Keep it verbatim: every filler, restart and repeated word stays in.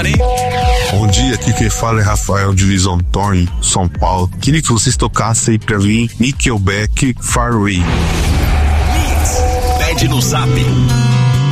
hein? Bom dia, aqui quem fala é Rafael de Visão Torre, São Paulo. Queria que vocês tocassem aí pra mim Nickelback, Far Away. Mix, pede no zap